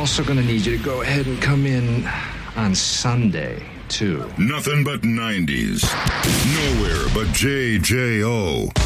also going to need you to go ahead and come in on Sunday, too. Nothing but 90s. Nowhere but JJO.